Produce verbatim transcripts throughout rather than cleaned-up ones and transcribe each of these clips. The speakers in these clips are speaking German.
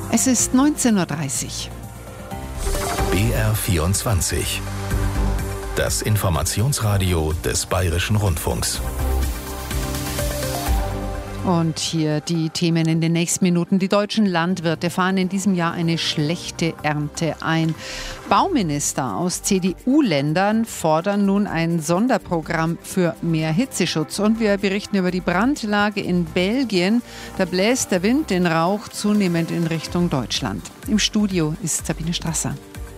Es ist neunzehn Uhr dreißig. B R vierundzwanzig. Das Informationsradio des Bayerischen Rundfunks. Und hier die Themen in den nächsten Minuten. Die deutschen Landwirte fahren in diesem Jahr eine schlechte Ernte ein. Bauminister aus C D U-Ländern fordern nun ein Sonderprogramm für mehr Hitzeschutz. Und wir berichten über die Brandlage in Belgien. Da bläst der Wind den Rauch zunehmend in Richtung Deutschland. Im Studio ist Sabine Strasser.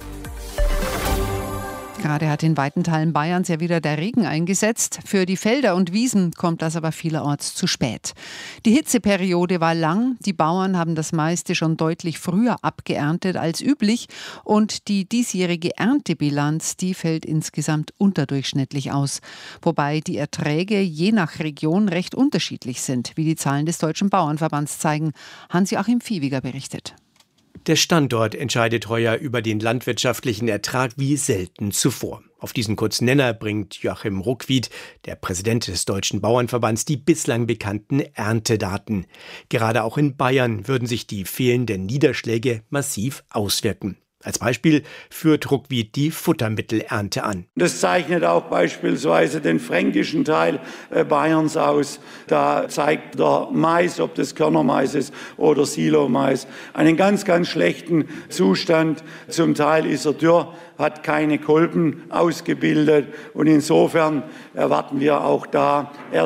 Gerade hat in weiten Teilen Bayerns ja wieder der Regen eingesetzt. Für die Felder und Wiesen kommt das aber vielerorts zu spät. Die Hitzeperiode war lang. Die Bauern haben das meiste schon deutlich früher abgeerntet als üblich. Und die diesjährige Erntebilanz, die fällt insgesamt unterdurchschnittlich aus. Wobei die Erträge je nach Region recht unterschiedlich sind, wie die Zahlen des Deutschen Bauernverbands zeigen. Hans-Joachim Viehweger berichtet. Der Standort entscheidet heuer über den landwirtschaftlichen Ertrag wie selten zuvor. Auf diesen kurzen Nenner bringt Joachim Ruckwied, der Präsident des Deutschen Bauernverbands, die bislang bekannten Erntedaten. Gerade auch in Bayern würden sich die fehlenden Niederschläge massiv auswirken. Als Beispiel führt Ruckwied die Futtermittelernte an. Das zeichnet auch beispielsweise den fränkischen Teil Bayerns aus. Da zeigt der Mais, ob das Körnermais ist oder Silomais, einen ganz, ganz schlechten Zustand. Zum Teil ist er dürr, hat keine Kolben ausgebildet und insofern erwarten wir auch da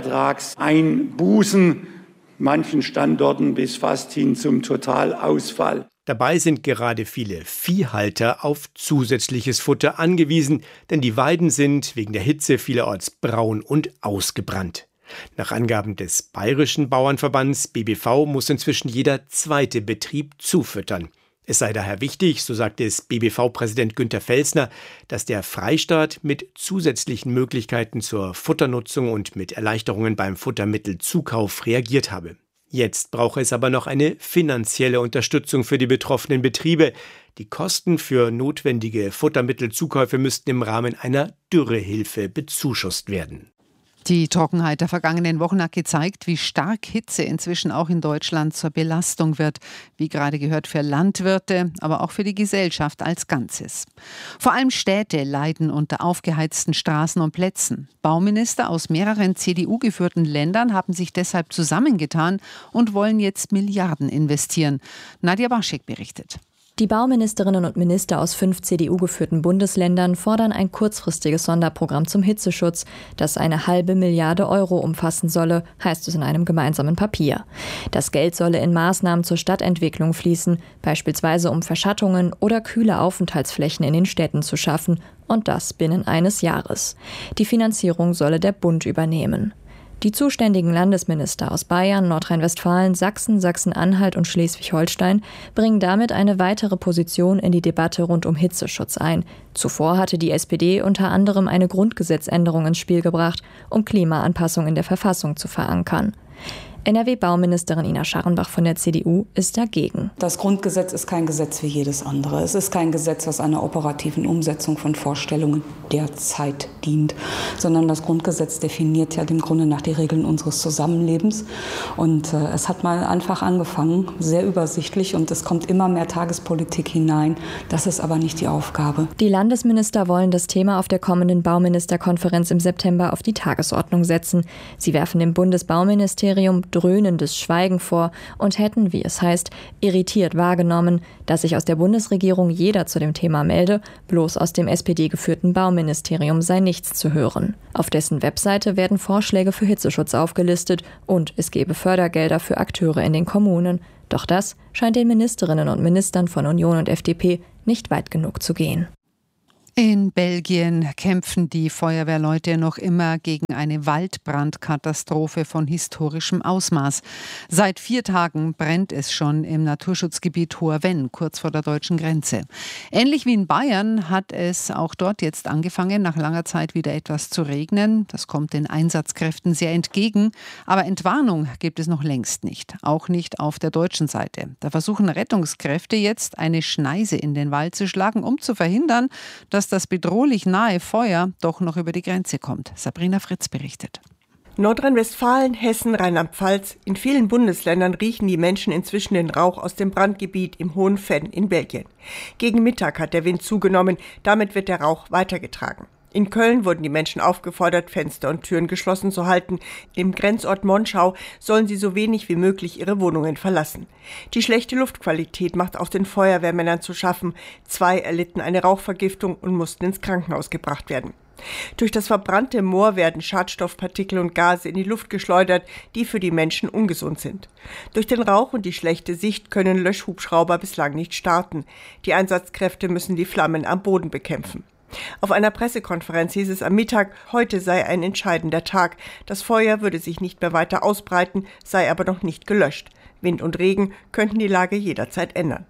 Ertragseinbußen, manchen Standorten bis fast hin zum Totalausfall. Dabei sind gerade viele Viehhalter auf zusätzliches Futter angewiesen, denn die Weiden sind wegen der Hitze vielerorts braun und ausgebrannt. Nach Angaben des Bayerischen Bauernverbands B B V muss inzwischen jeder zweite Betrieb zufüttern. Es sei daher wichtig, so sagt es B B V-Präsident Günter Felsner, dass der Freistaat mit zusätzlichen Möglichkeiten zur Futternutzung und mit Erleichterungen beim Futtermittelzukauf reagiert habe. Jetzt brauche es aber noch eine finanzielle Unterstützung für die betroffenen Betriebe. Die Kosten für notwendige Futtermittelzukäufe müssten im Rahmen einer Dürrehilfe bezuschusst werden. Die Trockenheit der vergangenen Wochen hat gezeigt, wie stark Hitze inzwischen auch in Deutschland zur Belastung wird. Wie gerade gehört, für Landwirte, aber auch für die Gesellschaft als Ganzes. Vor allem Städte leiden unter aufgeheizten Straßen und Plätzen. Bauminister aus mehreren C D U-geführten Ländern haben sich deshalb zusammengetan und wollen jetzt Milliarden investieren. Nadja Baschek berichtet. Die Bauministerinnen und Minister aus fünf C D U-geführten Bundesländern fordern ein kurzfristiges Sonderprogramm zum Hitzeschutz, das eine halbe Milliarde Euro umfassen solle, heißt es in einem gemeinsamen Papier. Das Geld solle in Maßnahmen zur Stadtentwicklung fließen, beispielsweise um Verschattungen oder kühle Aufenthaltsflächen in den Städten zu schaffen, und das binnen eines Jahres. Die Finanzierung solle der Bund übernehmen. Die zuständigen Landesminister aus Bayern, Nordrhein-Westfalen, Sachsen, Sachsen-Anhalt und Schleswig-Holstein bringen damit eine weitere Position in die Debatte rund um Hitzeschutz ein. Zuvor hatte die S P D unter anderem eine Grundgesetzänderung ins Spiel gebracht, um Klimaanpassung in der Verfassung zu verankern. N R W-Bauministerin Ina Scharrenbach von der C D U ist dagegen. Das Grundgesetz ist kein Gesetz wie jedes andere. Es ist kein Gesetz, das einer operativen Umsetzung von Vorstellungen derzeit dient, sondern das Grundgesetz definiert ja im Grunde nach die Regeln unseres Zusammenlebens. Und äh, es hat mal einfach angefangen, sehr übersichtlich, und es kommt immer mehr Tagespolitik hinein. Das ist aber nicht die Aufgabe. Die Landesminister wollen das Thema auf der kommenden Bauministerkonferenz im September auf die Tagesordnung setzen. Sie werfen dem Bundesbauministerium dröhnendes Schweigen vor und hätten, wie es heißt, irritiert wahrgenommen, dass sich aus der Bundesregierung jeder zu dem Thema melde, bloß aus dem S P D-geführten Bauministerium sei nichts zu hören. Auf dessen Webseite werden Vorschläge für Hitzeschutz aufgelistet und es gebe Fördergelder für Akteure in den Kommunen. Doch das scheint den Ministerinnen und Ministern von Union und F D P nicht weit genug zu gehen. In Belgien kämpfen die Feuerwehrleute noch immer gegen eine Waldbrandkatastrophe von historischem Ausmaß. Seit vier Tagen brennt es schon im Naturschutzgebiet Hoher Venn, kurz vor der deutschen Grenze. Ähnlich wie in Bayern hat es auch dort jetzt angefangen, nach langer Zeit wieder etwas zu regnen. Das kommt den Einsatzkräften sehr entgegen. Aber Entwarnung gibt es noch längst nicht, auch nicht auf der deutschen Seite. Da versuchen Rettungskräfte jetzt, eine Schneise in den Wald zu schlagen, um zu verhindern, dass das bedrohlich nahe Feuer doch noch über die Grenze kommt. Sabrina Fritz berichtet. Nordrhein-Westfalen, Hessen, Rheinland-Pfalz, in vielen Bundesländern riechen die Menschen inzwischen den Rauch aus dem Brandgebiet im Hohen Venn in Belgien. Gegen Mittag hat der Wind zugenommen, damit wird der Rauch weitergetragen. In Köln wurden die Menschen aufgefordert, Fenster und Türen geschlossen zu halten. Im Grenzort Monschau sollen sie so wenig wie möglich ihre Wohnungen verlassen. Die schlechte Luftqualität macht auch den Feuerwehrmännern zu schaffen. Zwei erlitten eine Rauchvergiftung und mussten ins Krankenhaus gebracht werden. Durch das verbrannte Moor werden Schadstoffpartikel und Gase in die Luft geschleudert, die für die Menschen ungesund sind. Durch den Rauch und die schlechte Sicht können Löschhubschrauber bislang nicht starten. Die Einsatzkräfte müssen die Flammen am Boden bekämpfen. Auf einer Pressekonferenz hieß es am Mittag, heute sei ein entscheidender Tag. Das Feuer würde sich nicht mehr weiter ausbreiten, sei aber noch nicht gelöscht. Wind und Regen könnten die Lage jederzeit ändern.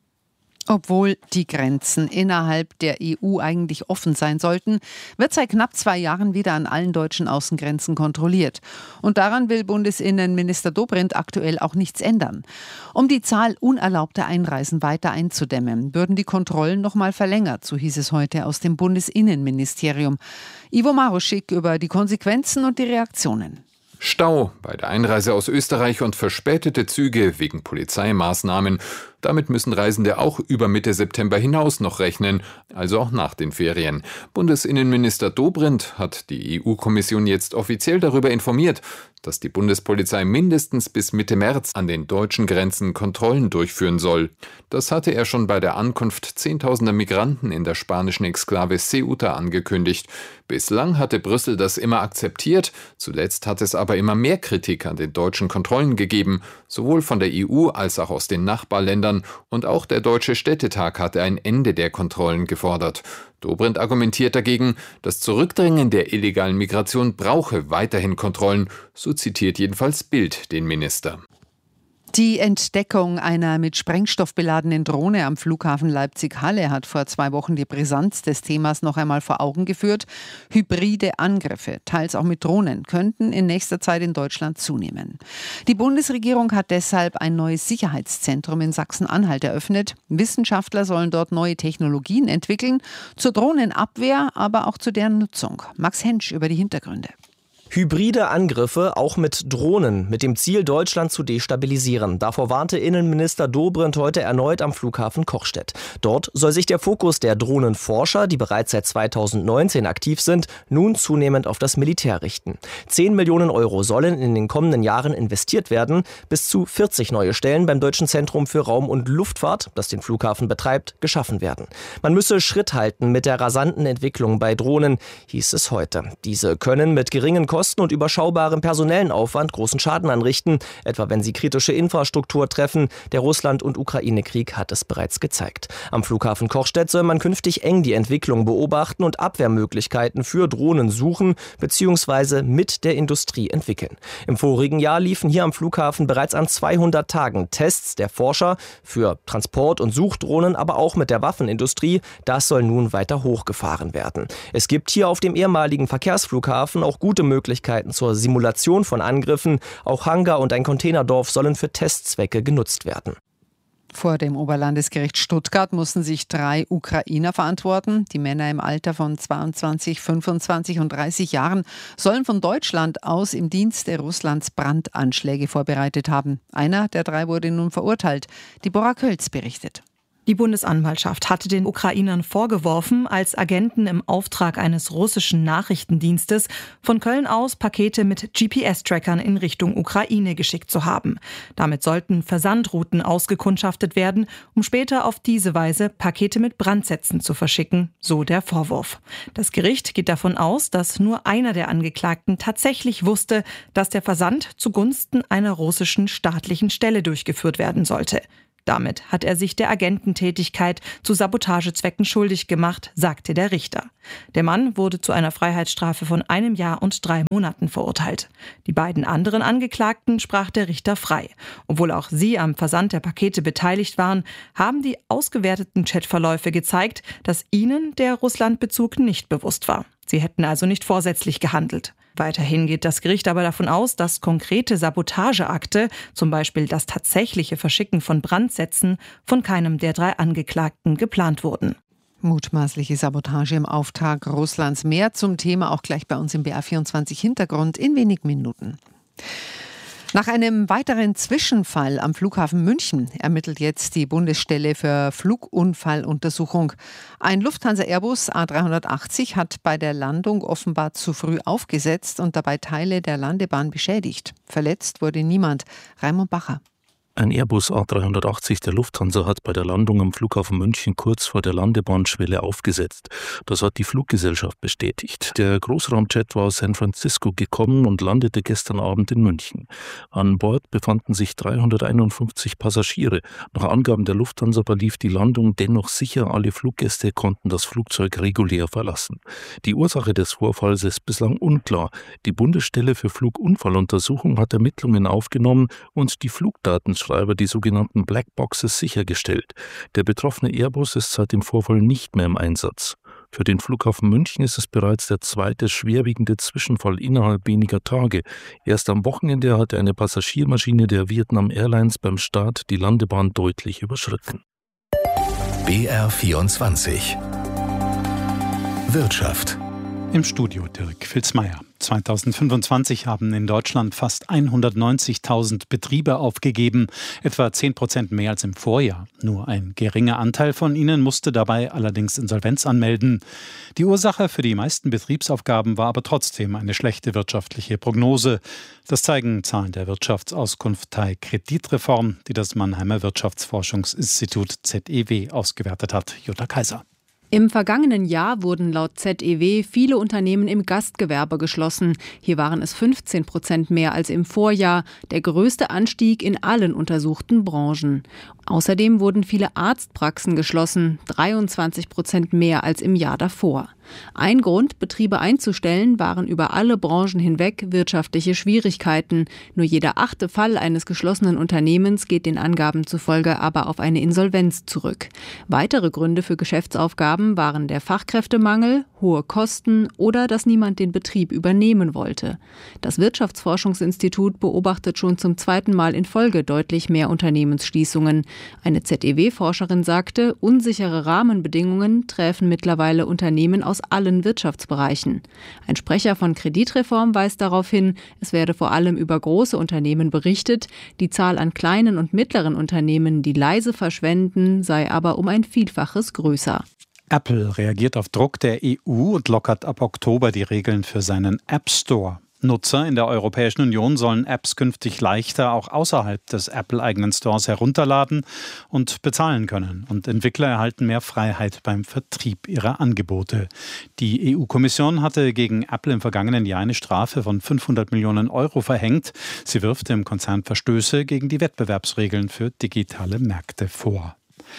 Obwohl die Grenzen innerhalb der E U eigentlich offen sein sollten, wird seit knapp zwei Jahren wieder an allen deutschen Außengrenzen kontrolliert. Und daran will Bundesinnenminister Dobrindt aktuell auch nichts ändern. Um die Zahl unerlaubter Einreisen weiter einzudämmen, würden die Kontrollen noch mal verlängert, so hieß es heute aus dem Bundesinnenministerium. Ivo Maruschik über die Konsequenzen und die Reaktionen. Stau bei der Einreise aus Österreich und verspätete Züge wegen Polizeimaßnahmen. Damit müssen Reisende auch über Mitte September hinaus noch rechnen, also auch nach den Ferien. Bundesinnenminister Dobrindt hat die E U-Kommission jetzt offiziell darüber informiert, dass die Bundespolizei mindestens bis Mitte März an den deutschen Grenzen Kontrollen durchführen soll. Das hatte er schon bei der Ankunft zehntausender Migranten in der spanischen Exklave Ceuta angekündigt. Bislang hatte Brüssel das immer akzeptiert, zuletzt hat es aber immer mehr Kritik an den deutschen Kontrollen gegeben, sowohl von der E U als auch aus den Nachbarländern, und auch der Deutsche Städtetag hatte ein Ende der Kontrollen gefordert. Dobrindt argumentiert dagegen, das Zurückdrängen der illegalen Migration brauche weiterhin Kontrollen, so zitiert jedenfalls Bild den Minister. Die Entdeckung einer mit Sprengstoff beladenen Drohne am Flughafen Leipzig-Halle hat vor zwei Wochen die Brisanz des Themas noch einmal vor Augen geführt. Hybride Angriffe, teils auch mit Drohnen, könnten in nächster Zeit in Deutschland zunehmen. Die Bundesregierung hat deshalb ein neues Sicherheitszentrum in Sachsen-Anhalt eröffnet. Wissenschaftler sollen dort neue Technologien entwickeln, zur Drohnenabwehr, aber auch zu deren Nutzung. Max Hensch über die Hintergründe. Hybride Angriffe, auch mit Drohnen, mit dem Ziel, Deutschland zu destabilisieren. Davor warnte Innenminister Dobrindt heute erneut am Flughafen Kochstedt. Dort soll sich der Fokus der Drohnenforscher, die bereits seit zweitausendneunzehn aktiv sind, nun zunehmend auf das Militär richten. Zehn Millionen Euro sollen in den kommenden Jahren investiert werden. Bis zu vierzig neue Stellen beim Deutschen Zentrum für Raum- und Luftfahrt, das den Flughafen betreibt, geschaffen werden. Man müsse Schritt halten mit der rasanten Entwicklung bei Drohnen, hieß es heute. Diese können mit geringen Kosten Kosten und überschaubarem personellen Aufwand großen Schaden anrichten, etwa wenn sie kritische Infrastruktur treffen. Der Russland- und Ukraine-Krieg hat es bereits gezeigt. Am Flughafen Kochstedt soll man künftig eng die Entwicklung beobachten und Abwehrmöglichkeiten für Drohnen suchen bzw. mit der Industrie entwickeln. Im vorigen Jahr liefen hier am Flughafen bereits an zweihundert Tagen Tests der Forscher für Transport- und Suchdrohnen, aber auch mit der Waffenindustrie. Das soll nun weiter hochgefahren werden. Es gibt hier auf dem ehemaligen Verkehrsflughafen auch gute Möglichkeiten zur Simulation von Angriffen. Auch Hangar und ein Containerdorf sollen für Testzwecke genutzt werden. Vor dem Oberlandesgericht Stuttgart mussten sich drei Ukrainer verantworten. Die Männer im Alter von zweiundzwanzig, fünfundzwanzig und dreißig Jahren sollen von Deutschland aus im Dienste Russlands Brandanschläge vorbereitet haben. Einer der drei wurde nun verurteilt. Deborah Kölz berichtet. Die Bundesanwaltschaft hatte den Ukrainern vorgeworfen, als Agenten im Auftrag eines russischen Nachrichtendienstes von Köln aus Pakete mit G P S-Trackern in Richtung Ukraine geschickt zu haben. Damit sollten Versandrouten ausgekundschaftet werden, um später auf diese Weise Pakete mit Brandsätzen zu verschicken, so der Vorwurf. Das Gericht geht davon aus, dass nur einer der Angeklagten tatsächlich wusste, dass der Versand zugunsten einer russischen staatlichen Stelle durchgeführt werden sollte. Damit hat er sich der Agententätigkeit zu Sabotagezwecken schuldig gemacht, sagte der Richter. Der Mann wurde zu einer Freiheitsstrafe von einem Jahr und drei Monaten verurteilt. Die beiden anderen Angeklagten sprach der Richter frei. Obwohl auch sie am Versand der Pakete beteiligt waren, haben die ausgewerteten Chatverläufe gezeigt, dass ihnen der Russlandbezug nicht bewusst war. Sie hätten also nicht vorsätzlich gehandelt. Weiterhin geht das Gericht aber davon aus, dass konkrete Sabotageakte, zum Beispiel das tatsächliche Verschicken von Brandsätzen, von keinem der drei Angeklagten geplant wurden. Mutmaßliche Sabotage im Auftrag Russlands. Mehr zum Thema auch gleich bei uns im B R vierundzwanzig Hintergrund in wenigen Minuten. Nach einem weiteren Zwischenfall am Flughafen München ermittelt jetzt die Bundesstelle für Flugunfalluntersuchung. Ein Lufthansa-Airbus A dreihundertachtzig hat bei der Landung offenbar zu früh aufgesetzt und dabei Teile der Landebahn beschädigt. Verletzt wurde niemand. Raimund Bacher. Ein Airbus A dreihundertachtzig der Lufthansa hat bei der Landung am Flughafen München kurz vor der Landebahnschwelle aufgesetzt. Das hat die Fluggesellschaft bestätigt. Der Großraumjet war aus San Francisco gekommen und landete gestern Abend in München. An Bord befanden sich dreihunderteinundfünfzig Passagiere. Nach Angaben der Lufthansa verlief die Landung dennoch sicher. Alle Fluggäste konnten das Flugzeug regulär verlassen. Die Ursache des Vorfalls ist bislang unklar. Die Bundesstelle für Flugunfalluntersuchung hat Ermittlungen aufgenommen und die Flugdaten die sogenannten Blackboxes sichergestellt. Der betroffene Airbus ist seit dem Vorfall nicht mehr im Einsatz. Für den Flughafen München ist es bereits der zweite schwerwiegende Zwischenfall innerhalb weniger Tage. Erst am Wochenende hatte eine Passagiermaschine der Vietnam Airlines beim Start die Landebahn deutlich überschritten. B R vierundzwanzig Wirtschaft. Im Studio Dirk Filzmeier. zweitausendfünfundzwanzig haben in Deutschland fast hundertneunzigtausend Betriebe aufgegeben, etwa zehn Prozent mehr als im Vorjahr. Nur ein geringer Anteil von ihnen musste dabei allerdings Insolvenz anmelden. Die Ursache für die meisten Betriebsaufgaben war aber trotzdem eine schlechte wirtschaftliche Prognose. Das zeigen Zahlen der Wirtschaftsauskunftei Kreditreform, die das Mannheimer Wirtschaftsforschungsinstitut Z E W ausgewertet hat. Jutta Kaiser. Im vergangenen Jahr wurden laut Z E W viele Unternehmen im Gastgewerbe geschlossen. Hier waren es fünfzehn Prozent mehr als im Vorjahr, der größte Anstieg in allen untersuchten Branchen. Außerdem wurden viele Arztpraxen geschlossen, dreiundzwanzig Prozent mehr als im Jahr davor. Ein Grund, Betriebe einzustellen, waren über alle Branchen hinweg wirtschaftliche Schwierigkeiten. Nur jeder achte Fall eines geschlossenen Unternehmens geht den Angaben zufolge aber auf eine Insolvenz zurück. Weitere Gründe für Geschäftsaufgaben waren der Fachkräftemangel, hohe Kosten oder dass niemand den Betrieb übernehmen wollte. Das Wirtschaftsforschungsinstitut beobachtet schon zum zweiten Mal in Folge deutlich mehr Unternehmensschließungen. Eine Z E W-Forscherin sagte, unsichere Rahmenbedingungen treffen mittlerweile Unternehmen aus allen Wirtschaftsbereichen. Ein Sprecher von Kreditreform weist darauf hin, es werde vor allem über große Unternehmen berichtet. Die Zahl an kleinen und mittleren Unternehmen, die leise verschwenden, sei aber um ein Vielfaches größer. Apple reagiert auf Druck der E U und lockert ab Oktober die Regeln für seinen App Store. Nutzer in der Europäischen Union sollen Apps künftig leichter auch außerhalb des Apple-eigenen Stores herunterladen und bezahlen können. Und Entwickler erhalten mehr Freiheit beim Vertrieb ihrer Angebote. Die E U-Kommission hatte gegen Apple im vergangenen Jahr eine Strafe von fünfhundert Millionen Euro verhängt. Sie wirft dem Konzern Verstöße gegen die Wettbewerbsregeln für digitale Märkte vor.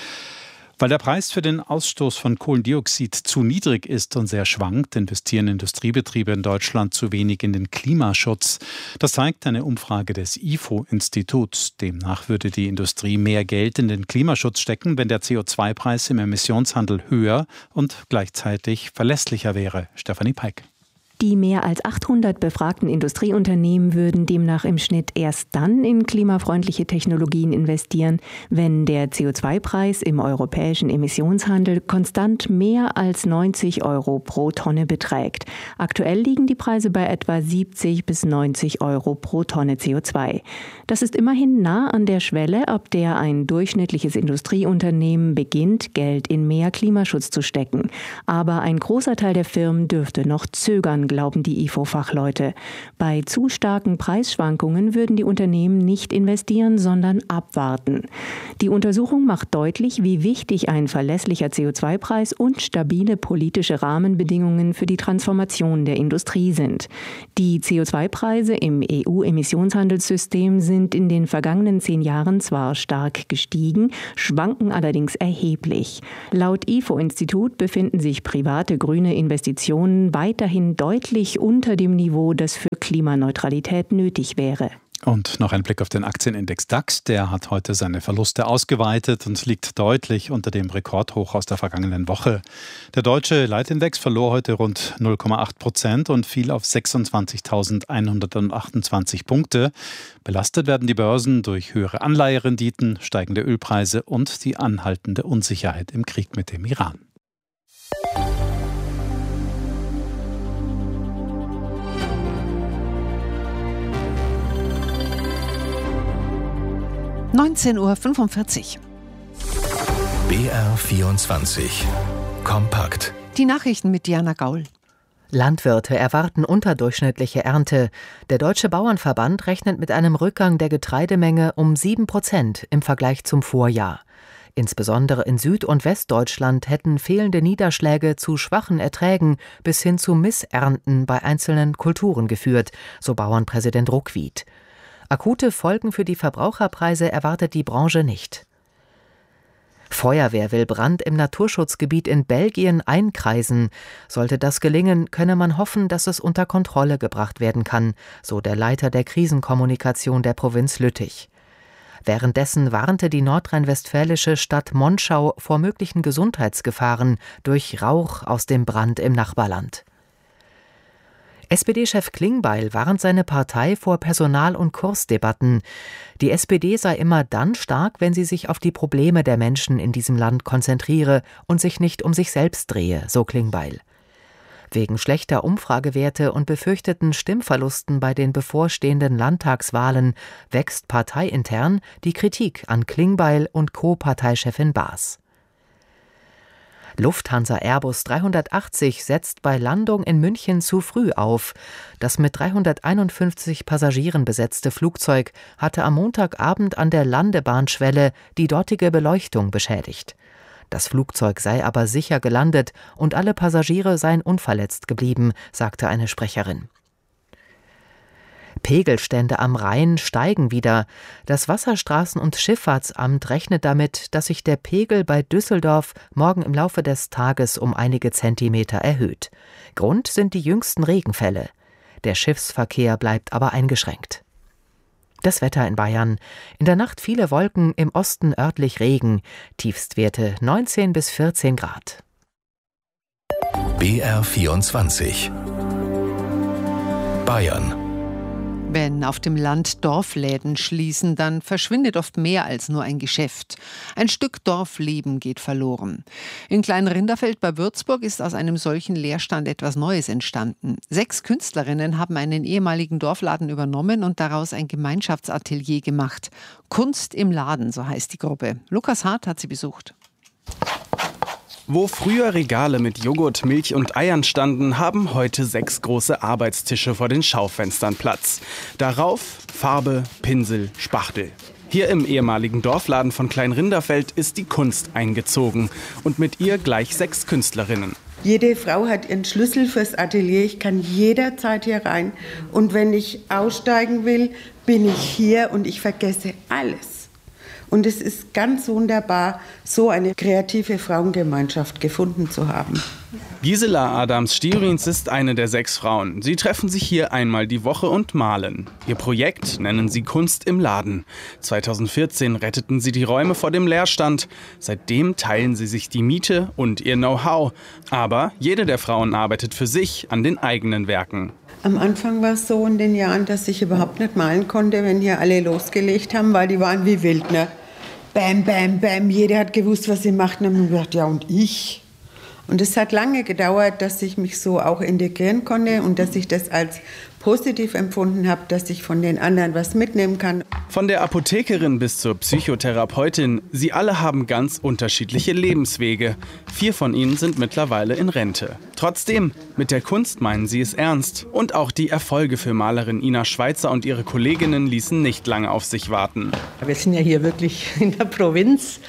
Weil der Preis für den Ausstoß von Kohlendioxid zu niedrig ist und sehr schwankt, investieren Industriebetriebe in Deutschland zu wenig in den Klimaschutz. Das zeigt eine Umfrage des I F O-Instituts. Demnach würde die Industrie mehr Geld in den Klimaschutz stecken, wenn der C O zwei Preis im Emissionshandel höher und gleichzeitig verlässlicher wäre. Stefanie Peik. Die mehr als achthundert befragten Industrieunternehmen würden demnach im Schnitt erst dann in klimafreundliche Technologien investieren, wenn der C O zwei Preis im europäischen Emissionshandel konstant mehr als neunzig Euro pro Tonne beträgt. Aktuell liegen die Preise bei etwa siebzig bis neunzig Euro pro Tonne C O zwei. Das ist immerhin nah an der Schwelle, ab der ein durchschnittliches Industrieunternehmen beginnt, Geld in mehr Klimaschutz zu stecken. Aber ein großer Teil der Firmen dürfte noch zögern, glauben die I F O-Fachleute. Bei zu starken Preisschwankungen würden die Unternehmen nicht investieren, sondern abwarten. Die Untersuchung macht deutlich, wie wichtig ein verlässlicher C O zwei Preis und stabile politische Rahmenbedingungen für die Transformation der Industrie sind. Die C O zwei Preise im E U-Emissionshandelssystem sind in den vergangenen zehn Jahren zwar stark gestiegen, schwanken allerdings erheblich. Laut I F O-Institut befinden sich private grüne Investitionen weiterhin deutlich deutlich unter dem Niveau, das für Klimaneutralität nötig wäre. Und noch ein Blick auf den Aktienindex DAX. Der hat heute seine Verluste ausgeweitet und liegt deutlich unter dem Rekordhoch aus der vergangenen Woche. Der deutsche Leitindex verlor heute rund null Komma acht Prozent und fiel auf sechsundzwanzigtausendeinhundertachtundzwanzig Punkte. Belastet werden die Börsen durch höhere Anleiherenditen, steigende Ölpreise und die anhaltende Unsicherheit im Krieg mit dem Iran. neunzehn Uhr fünfundvierzig. B R vierundzwanzig. Kompakt. Die Nachrichten mit Diana Gaul. Landwirte erwarten unterdurchschnittliche Ernte. Der Deutsche Bauernverband rechnet mit einem Rückgang der Getreidemenge um sieben Prozent im Vergleich zum Vorjahr. Insbesondere in Süd- und Westdeutschland hätten fehlende Niederschläge zu schwachen Erträgen bis hin zu Missernten bei einzelnen Kulturen geführt, so Bauernpräsident Ruckwied. Akute Folgen für die Verbraucherpreise erwartet die Branche nicht. Feuerwehr will Brand im Naturschutzgebiet in Belgien einkreisen. Sollte das gelingen, könne man hoffen, dass es unter Kontrolle gebracht werden kann, so der Leiter der Krisenkommunikation der Provinz Lüttich. Währenddessen warnte die nordrhein-westfälische Stadt Monschau vor möglichen Gesundheitsgefahren durch Rauch aus dem Brand im Nachbarland. S P D-Chef Klingbeil warnt seine Partei vor Personal- und Kursdebatten. Die S P D sei immer dann stark, wenn sie sich auf die Probleme der Menschen in diesem Land konzentriere und sich nicht um sich selbst drehe, so Klingbeil. Wegen schlechter Umfragewerte und befürchteten Stimmverlusten bei den bevorstehenden Landtagswahlen wächst parteiintern die Kritik an Klingbeil und Co-Parteichefin Baas. Lufthansa Airbus dreihundertachtzig setzt bei Landung in München zu früh auf. Das mit dreihunderteinundfünfzig Passagieren besetzte Flugzeug hatte am Montagabend an der Landebahnschwelle die dortige Beleuchtung beschädigt. Das Flugzeug sei aber sicher gelandet und alle Passagiere seien unverletzt geblieben, sagte eine Sprecherin. Pegelstände am Rhein steigen wieder. Das Wasserstraßen- und Schifffahrtsamt rechnet damit, dass sich der Pegel bei Düsseldorf morgen im Laufe des Tages um einige Zentimeter erhöht. Grund sind die jüngsten Regenfälle. Der Schiffsverkehr bleibt aber eingeschränkt. Das Wetter in Bayern. In der Nacht viele Wolken, im Osten örtlich Regen. Tiefstwerte neunzehn bis vierzehn Grad. B R vierundzwanzig. Bayern. Wenn auf dem Land Dorfläden schließen, dann verschwindet oft mehr als nur ein Geschäft. Ein Stück Dorfleben geht verloren. In Kleinrinderfeld bei Würzburg ist aus einem solchen Leerstand etwas Neues entstanden. Sechs Künstlerinnen haben einen ehemaligen Dorfladen übernommen und daraus ein Gemeinschaftsatelier gemacht. Kunst im Laden, so heißt die Gruppe. Lukas Hart hat sie besucht. Wo früher Regale mit Joghurt, Milch und Eiern standen, haben heute sechs große Arbeitstische vor den Schaufenstern Platz. Darauf Farbe, Pinsel, Spachtel. Hier im ehemaligen Dorfladen von Kleinrinderfeld ist die Kunst eingezogen und mit ihr gleich sechs Künstlerinnen. Jede Frau hat ihren Schlüssel fürs Atelier. Ich kann jederzeit hier rein. Und wenn ich aussteigen will, bin ich hier und ich vergesse alles. Und es ist ganz wunderbar, so eine kreative Frauengemeinschaft gefunden zu haben. Gisela Adams-Stierins ist eine der sechs Frauen. Sie treffen sich hier einmal die Woche und malen. Ihr Projekt nennen sie Kunst im Laden. zweitausendvierzehn retteten sie die Räume vor dem Leerstand. Seitdem teilen sie sich die Miete und ihr Know-how. Aber jede der Frauen arbeitet für sich an den eigenen Werken. Am Anfang war es so in den Jahren, dass ich überhaupt nicht malen konnte, wenn hier alle losgelegt haben, weil die waren wie wild, ne? Bam, bam, bam, jeder hat gewusst, was sie machten. Und ich gedacht, ja, und ich? Und es hat lange gedauert, dass ich mich so auch integrieren konnte und dass ich das als positiv empfunden habe, dass ich von den anderen was mitnehmen kann. Von der Apothekerin bis zur Psychotherapeutin, sie alle haben ganz unterschiedliche Lebenswege. Vier von ihnen sind mittlerweile in Rente. Trotzdem, mit der Kunst meinen sie es ernst. Und auch die Erfolge für Malerin Ina Schweizer und ihre Kolleginnen ließen nicht lange auf sich warten. Wir sind ja hier wirklich in der Provinz.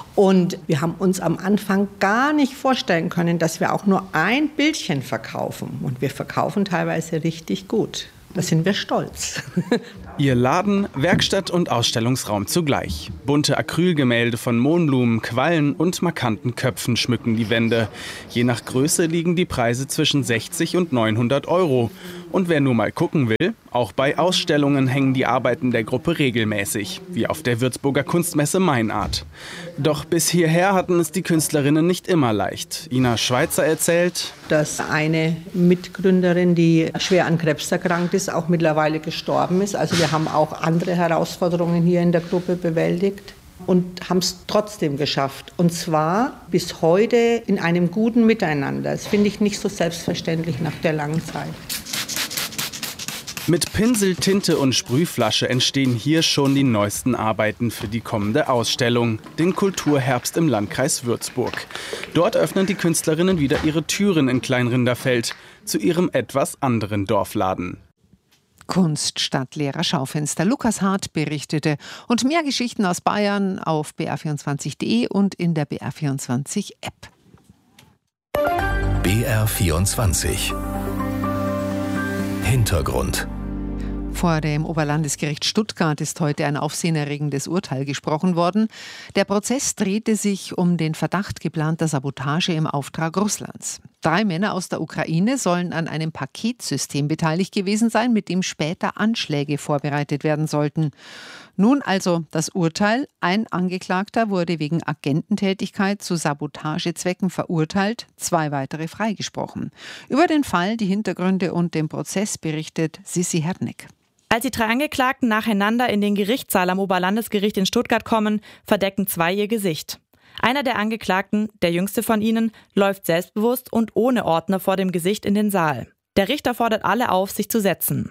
Und wir haben uns am Anfang gar nicht vorstellen können, dass wir auch nur ein Bildchen verkaufen. Und wir verkaufen teilweise richtig gut. Da sind wir stolz. Ihr Laden, Werkstatt und Ausstellungsraum zugleich. Bunte Acrylgemälde von Mohnblumen, Quallen und markanten Köpfen schmücken die Wände. Je nach Größe liegen die Preise zwischen sechzig und neunhundert Euro. Und wer nur mal gucken will, auch bei Ausstellungen hängen die Arbeiten der Gruppe regelmäßig, wie auf der Würzburger Kunstmesse Meinart. Doch bis hierher hatten es die Künstlerinnen nicht immer leicht. Ina Schweizer erzählt, dass eine Mitgründerin, die schwer an Krebs erkrankt ist, auch mittlerweile gestorben ist. Also wir haben auch andere Herausforderungen hier in der Gruppe bewältigt. und haben es trotzdem geschafft. Und zwar bis heute in einem guten Miteinander. Das finde ich nicht so selbstverständlich nach der langen Zeit. Mit Pinsel, Tinte und Sprühflasche entstehen hier schon die neuesten Arbeiten für die kommende Ausstellung, den Kulturherbst im Landkreis Würzburg. Dort öffnen die Künstlerinnen wieder ihre Türen in Kleinrinderfeld zu ihrem etwas anderen Dorfladen. Kunst statt leerer Schaufenster. Lukas Hart berichtete. Und mehr Geschichten aus Bayern auf b r vierundzwanzig punkt d e und in der B R vierundzwanzig App. B R vierundzwanzig Hintergrund. Vor dem Oberlandesgericht Stuttgart ist heute ein aufsehenerregendes Urteil gesprochen worden. Der Prozess drehte sich um den Verdacht geplanter Sabotage im Auftrag Russlands. Drei Männer aus der Ukraine sollen an einem Paketsystem beteiligt gewesen sein, mit dem später Anschläge vorbereitet werden sollten. Nun also das Urteil. Ein Angeklagter wurde wegen Agententätigkeit zu Sabotagezwecken verurteilt, zwei weitere freigesprochen. Über den Fall, die Hintergründe und den Prozess berichtet Sissi Herdnick. Als die drei Angeklagten nacheinander in den Gerichtssaal am Oberlandesgericht in Stuttgart kommen, verdecken zwei ihr Gesicht. Einer der Angeklagten, der jüngste von ihnen, läuft selbstbewusst und ohne Ordner vor dem Gesicht in den Saal. Der Richter fordert alle auf, sich zu setzen.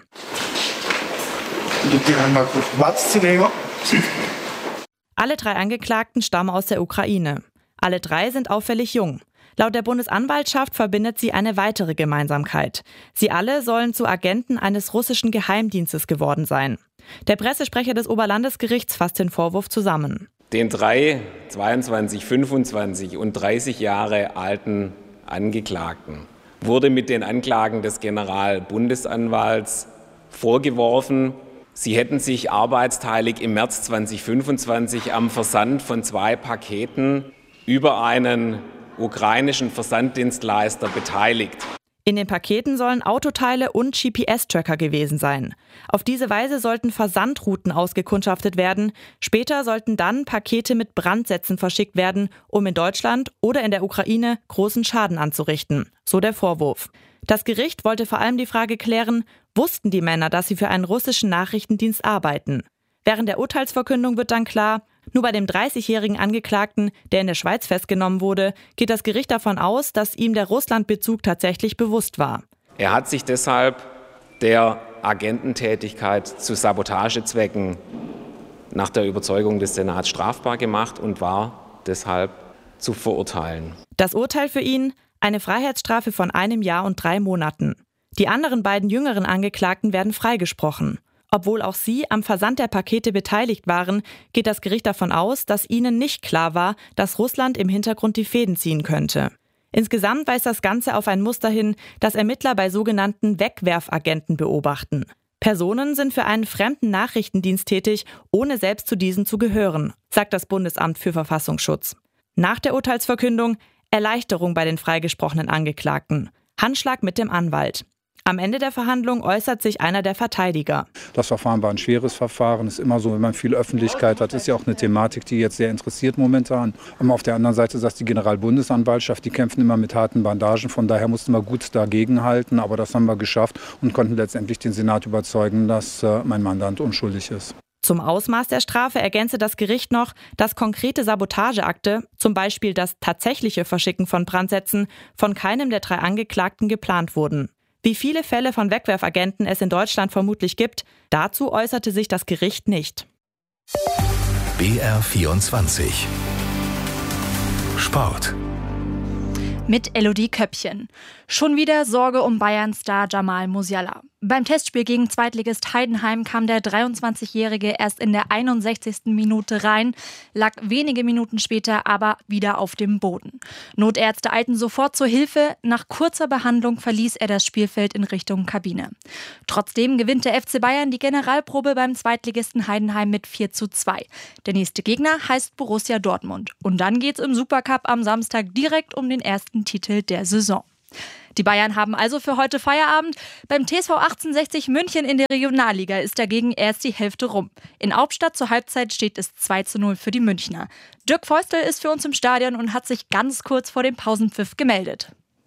Alle drei Angeklagten stammen aus der Ukraine. Alle drei sind auffällig jung. Laut der Bundesanwaltschaft verbindet sie eine weitere Gemeinsamkeit. Sie alle sollen zu Agenten eines russischen Geheimdienstes geworden sein. Der Pressesprecher des Oberlandesgerichts fasst den Vorwurf zusammen. Den drei zweiundzwanzig, fünfundzwanzig und dreißig Jahre alten Angeklagten wurde mit den Anklagen des Generalbundesanwalts vorgeworfen, sie hätten sich arbeitsteilig im März zweitausendfünfundzwanzig am Versand von zwei Paketen über einen ukrainischen Versanddienstleister beteiligt. In den Paketen sollen Autoteile und G P S-Tracker gewesen sein. Auf diese Weise sollten Versandrouten ausgekundschaftet werden. Später sollten dann Pakete mit Brandsätzen verschickt werden, um in Deutschland oder in der Ukraine großen Schaden anzurichten. So der Vorwurf. Das Gericht wollte vor allem die Frage klären, wussten die Männer, dass sie für einen russischen Nachrichtendienst arbeiten? Während der Urteilsverkündung wird dann klar, nur bei dem dreißigjährigen Angeklagten, der in der Schweiz festgenommen wurde, geht das Gericht davon aus, dass ihm der Russlandbezug tatsächlich bewusst war. Er hat sich deshalb der Agententätigkeit zu Sabotagezwecken nach der Überzeugung des Senats strafbar gemacht und war deshalb zu verurteilen. Das Urteil für ihn? Eine Freiheitsstrafe von einem Jahr und drei Monaten. Die anderen beiden jüngeren Angeklagten werden freigesprochen. Obwohl auch sie am Versand der Pakete beteiligt waren, geht das Gericht davon aus, dass ihnen nicht klar war, dass Russland im Hintergrund die Fäden ziehen könnte. Insgesamt weist das Ganze auf ein Muster hin, das Ermittler bei sogenannten Wegwerfagenten beobachten. Personen sind für einen fremden Nachrichtendienst tätig, ohne selbst zu diesen zu gehören, sagt das Bundesamt für Verfassungsschutz. Nach der Urteilsverkündung Erleichterung bei den freigesprochenen Angeklagten. Handschlag mit dem Anwalt. Am Ende der Verhandlung äußert sich einer der Verteidiger. Das Verfahren war ein schweres Verfahren. Ist immer so, wenn man viel Öffentlichkeit hat, ist ja auch eine Thematik, die jetzt sehr interessiert momentan. Aber auf der anderen Seite sagt die Generalbundesanwaltschaft, die kämpfen immer mit harten Bandagen. Von daher mussten wir gut dagegenhalten. Aber das haben wir geschafft und konnten letztendlich den Senat überzeugen, dass äh, mein Mandant unschuldig ist. Zum Ausmaß der Strafe ergänze das Gericht noch, dass konkrete Sabotageakte, zum Beispiel das tatsächliche Verschicken von Brandsätzen, von keinem der drei Angeklagten geplant wurden. Wie viele Fälle von Wegwerfagenten es in Deutschland vermutlich gibt, dazu äußerte sich das Gericht nicht. B R vierundzwanzig Sport. Mit Elodie Köppchen. Schon wieder Sorge um Bayern-Star Jamal Musiala. Beim Testspiel gegen Zweitligist Heidenheim kam der dreiundzwanzigjährige erst in der einundsechzigsten Minute rein, lag wenige Minuten später aber wieder auf dem Boden. Notärzte eilten sofort zur Hilfe. Nach kurzer Behandlung verließ er das Spielfeld in Richtung Kabine. Trotzdem gewinnt der F C Bayern die Generalprobe beim Zweitligisten Heidenheim mit vier zu zwei. Der nächste Gegner heißt Borussia Dortmund. Und dann geht's im Supercup am Samstag direkt um den ersten Titel der Saison. Die Bayern haben also für heute Feierabend. Beim T S V achtzehnhundertsechzig München in der Regionalliga ist dagegen erst die Hälfte rum. In Hauptstadt zur Halbzeit steht es zwei zu null für die Münchner. Dirk Feustel ist für uns im Stadion und hat sich ganz kurz vor dem Pausenpfiff gemeldet.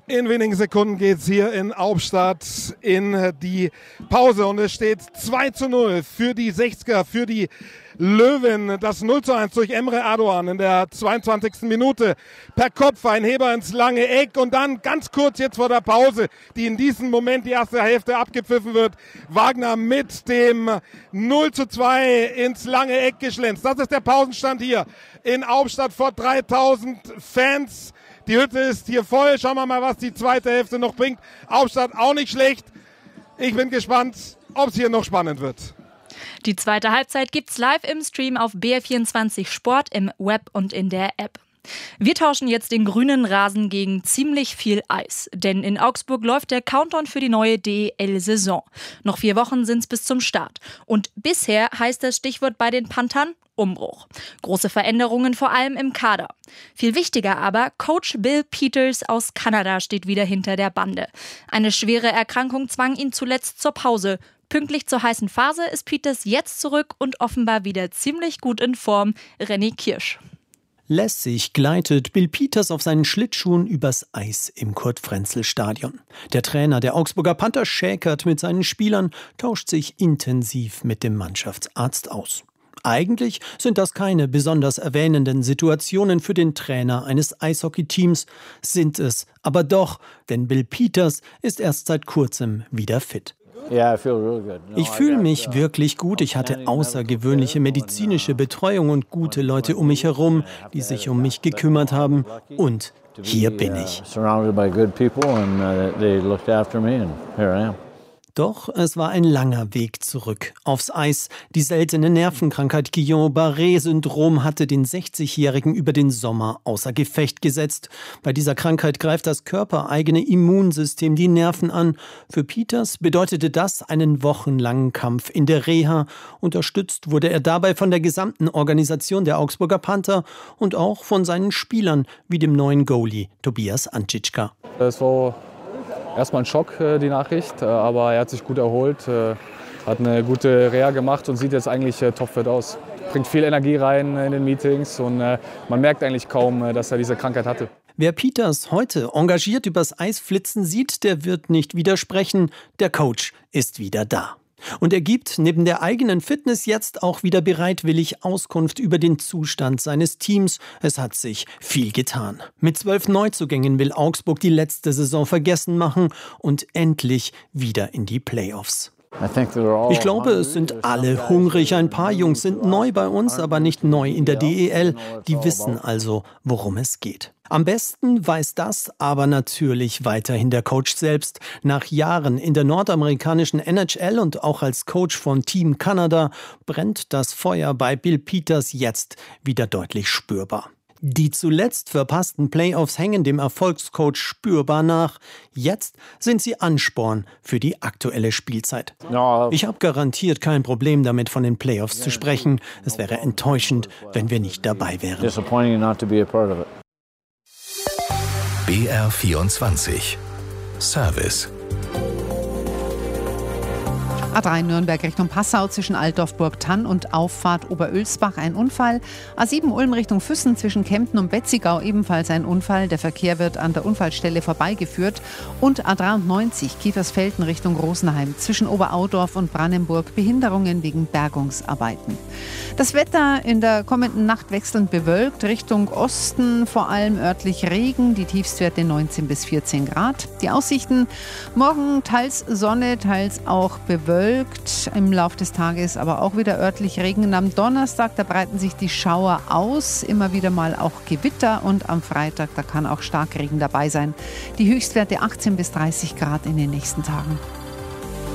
In wenigen Sekunden geht es hier in Hauptstadt in die Pause und es steht zwei zu null für die sechziger, für die Löwen. Das null zu eins durch Emre Erdoğan in der zweiundzwanzigsten Minute. Per Kopf ein Heber ins lange Eck und dann ganz kurz jetzt vor der Pause, die in diesem Moment die erste Hälfte abgepfiffen wird, Wagner mit dem null zu zwei ins lange Eck geschlänzt. Das ist der Pausenstand hier in Hauptstadt vor dreitausend Fans. Die Hütte ist hier voll. Schauen wir mal, was die zweite Hälfte noch bringt. Hauptstadt auch nicht schlecht. Ich bin gespannt, ob es hier noch spannend wird. Die zweite Halbzeit gibt's live im Stream auf B R vierundzwanzig Sport, im Web und in der App. Wir tauschen jetzt den grünen Rasen gegen ziemlich viel Eis. Denn in Augsburg läuft der Countdown für die neue D E L-Saison. Noch vier Wochen sind's bis zum Start. Und bisher heißt das Stichwort bei den Panthern Umbruch. Große Veränderungen vor allem im Kader. Viel wichtiger aber, Coach Bill Peters aus Kanada steht wieder hinter der Bande. Eine schwere Erkrankung zwang ihn zuletzt zur Pause. Pünktlich zur heißen Phase ist Peters jetzt zurück und offenbar wieder ziemlich gut in Form. René Kirsch. Lässig gleitet Bill Peters auf seinen Schlittschuhen übers Eis im Kurt-Frenzel-Stadion. Der Trainer der Augsburger Panther schäkert mit seinen Spielern, tauscht sich intensiv mit dem Mannschaftsarzt aus. Eigentlich sind das keine besonders erwähnenden Situationen für den Trainer eines Eishockeyteams, sind es aber doch, denn Bill Peters ist erst seit kurzem wieder fit. Ich fühle mich wirklich gut. Ich hatte außergewöhnliche medizinische Betreuung und gute Leute um mich herum, die sich um mich gekümmert haben. Und hier bin ich. Doch es war ein langer Weg zurück aufs Eis. Die seltene Nervenkrankheit Guillain-Barré-Syndrom hatte den sechzigjährigen über den Sommer außer Gefecht gesetzt. Bei dieser Krankheit greift das körpereigene Immunsystem die Nerven an. Für Peters bedeutete das einen wochenlangen Kampf in der Reha. Unterstützt wurde er dabei von der gesamten Organisation der Augsburger Panther und auch von seinen Spielern wie dem neuen Goalie Tobias Antschitschka. Das war erstmal ein Schock, die Nachricht, aber er hat sich gut erholt, hat eine gute Reha gemacht und sieht jetzt eigentlich topfit aus. Bringt viel Energie rein in den Meetings und man merkt eigentlich kaum, dass er diese Krankheit hatte. Wer Peters heute engagiert übers Eis flitzen sieht, der wird nicht widersprechen. Der Coach ist wieder da. Und er gibt neben der eigenen Fitness jetzt auch wieder bereitwillig Auskunft über den Zustand seines Teams. Es hat sich viel getan. Mit zwölf Neuzugängen will Augsburg die letzte Saison vergessen machen und endlich wieder in die Playoffs. Ich glaube, es sind alle hungrig. Ein paar Jungs sind neu bei uns, aber nicht neu in der D E L. Die wissen also, worum es geht. Am besten weiß das aber natürlich weiterhin der Coach selbst. Nach Jahren in der nordamerikanischen N H L und auch als Coach von Team Kanada brennt das Feuer bei Bill Peters jetzt wieder deutlich spürbar. Die zuletzt verpassten Playoffs hängen dem Erfolgscoach spürbar nach. Jetzt sind sie Ansporn für die aktuelle Spielzeit. Ich habe garantiert kein Problem damit, von den Playoffs zu sprechen. Es wäre enttäuschend, wenn wir nicht dabei wären. B R vierundzwanzig Service. A drei Nürnberg Richtung Passau zwischen Altdorf-Burgthann und Auffahrt Oberölsbach ein Unfall. A sieben Ulm Richtung Füssen zwischen Kempten und Betzigau ebenfalls ein Unfall. Der Verkehr wird an der Unfallstelle vorbeigeführt. Und A dreiundneunzig Kiefersfelden Richtung Rosenheim zwischen Oberaudorf und Brannenburg Behinderungen wegen Bergungsarbeiten. Das Wetter in der kommenden Nacht wechselnd bewölkt. Richtung Osten vor allem örtlich Regen. Die Tiefstwerte neunzehn bis vierzehn Grad. Die Aussichten morgen teils Sonne, teils auch bewölkt. Im Laufe des Tages aber auch wieder örtlich Regen. Am Donnerstag, da breiten sich die Schauer aus, immer wieder mal auch Gewitter und am Freitag, da kann auch Starkregen dabei sein. Die Höchstwerte achtzehn bis dreißig Grad in den nächsten Tagen.